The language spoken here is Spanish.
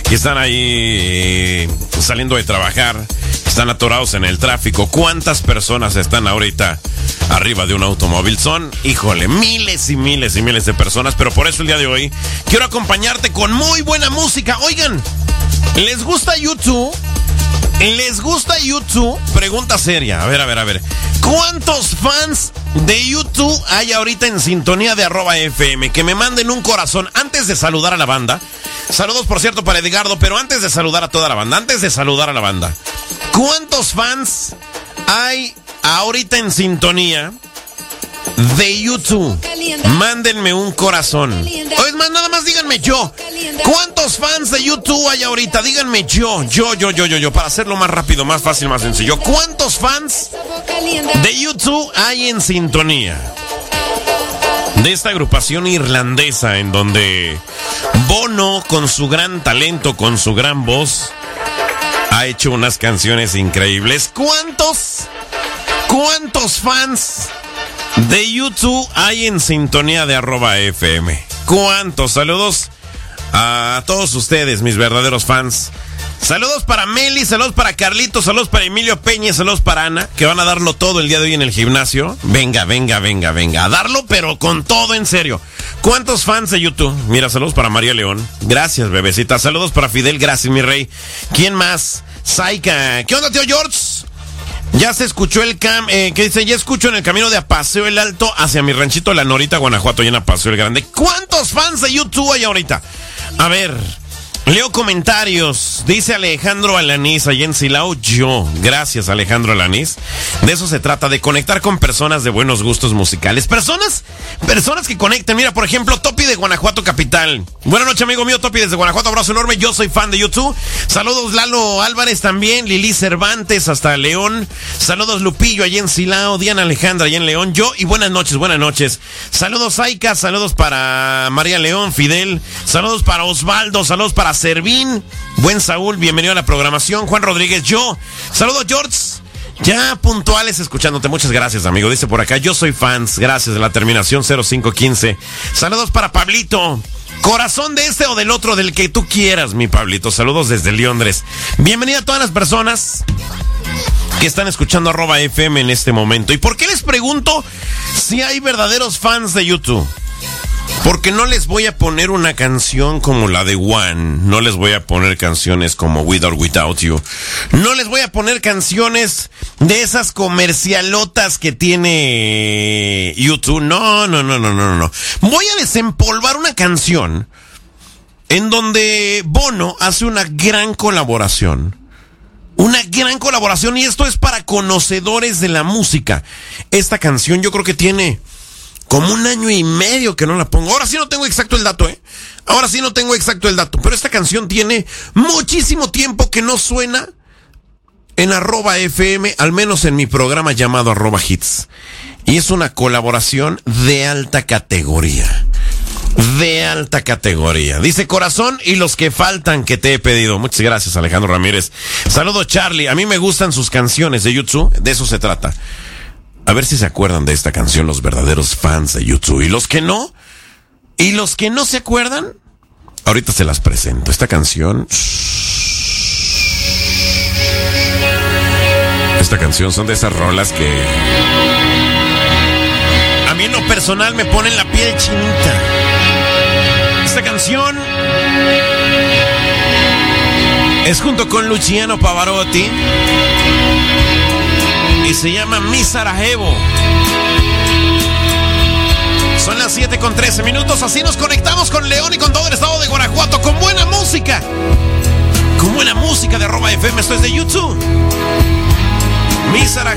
que están ahí saliendo de trabajar, están atorados en el tráfico. ¿Cuántas personas están ahorita arriba de un automóvil? Son, híjole, miles y miles y miles de personas, pero por eso el día de hoy quiero acompañarte con muy buena música. Oigan, ¿les gusta YouTube? ¿Les gusta YouTube? Pregunta seria. A ver. ¿Cuántos fans de YouTube hay ahorita en sintonía de @FM? Que me manden un corazón antes de saludar a la banda. Saludos, por cierto, para Edgardo, pero antes de saludar a toda la banda, ¿cuántos fans hay ahorita en sintonía de YouTube? Mándenme un corazón. Es más, nada más díganme yo. ¿Cuántos fans de YouTube hay ahorita? Díganme yo, para hacerlo más rápido, más fácil, más sencillo. ¿Cuántos fans de YouTube hay en sintonía de esta agrupación irlandesa en donde Bono, con su gran talento, con su gran voz, ha hecho unas canciones increíbles? ¿Cuántos fans de YouTube hay en sintonía de @FM? ¿Cuántos? Saludos a todos ustedes, mis verdaderos fans. Saludos para Meli, saludos para Carlitos, saludos para Emilio Peña, saludos para Ana, que van a darlo todo el día de hoy en el gimnasio. Venga, a darlo, pero con todo, en serio. ¿Cuántos fans de YouTube? Mira, saludos para María León. Gracias, bebecita. Saludos para Fidel, gracias, mi rey. ¿Quién más? Saika. ¿Qué onda, tío George? Ya se escuchó que dice, ya escucho en el camino de Apaseo el Alto hacia mi ranchito La Norita, Guanajuato, y en Apaseo el Grande. ¿Cuántos fans de YouTube hay ahorita? A ver, leo comentarios. Dice Alejandro Alanís, allá en Silao, Gracias, Alejandro Alanís. De eso se trata, de conectar con personas de buenos gustos musicales. Personas que conecten. Mira, por ejemplo, Topi de Guanajuato Capital. Buenas noches, amigo mío, Topi desde Guanajuato. Abrazo enorme. Yo soy fan de YouTube. Saludos, Lalo Álvarez también. Lili Cervantes hasta León. Saludos, Lupillo, allá en Silao. Diana Alejandra, allá en León. Y buenas noches. Saludos, Aika. Saludos para María León, Fidel. Saludos para Osvaldo. Saludos para Servín. Buen Saúl, bienvenido a la programación. Juan Rodríguez, Saludos, George. Ya puntuales escuchándote, muchas gracias, amigo. Dice por acá, yo soy fans, gracias, de la terminación 0515. Saludos para Pablito. Corazón de este o del otro, del que tú quieras, mi Pablito. Saludos desde Londres. Bienvenida a todas las personas que están escuchando @FM en este momento. ¿Y por qué les pregunto si hay verdaderos fans de YouTube? Porque no les voy a poner una canción como la de One. No les voy a poner canciones como With or Without You. No les voy a poner canciones de esas comercialotas que tiene YouTube. No. Voy a desempolvar una canción en donde Bono hace una gran colaboración. Y esto es para conocedores de la música. Esta canción yo creo que tiene como 1 año y medio que no la pongo. Ahora sí no tengo exacto el dato, pero esta canción tiene muchísimo tiempo que no suena en @FM, al menos en mi programa llamado @Hits. Y es una colaboración de alta categoría. Dice corazón y los que faltan que te he pedido. Muchas gracias, Alejandro Ramírez. Saludos, Charlie. A mí me gustan sus canciones de YouTube. De eso se trata. A ver si se acuerdan de esta canción los verdaderos fans de YouTube. Y los que no se acuerdan, ahorita se las presento. Esta canción son de esas rolas que a mí en lo personal me ponen la piel chinita. Esta canción es junto con Luciano Pavarotti y se llama Mi Sarajevo. Son las 7:13. Así nos conectamos con León y con todo el estado de Guanajuato, con buena música de @FM. Esto es de YouTube. Mi Sarajevo.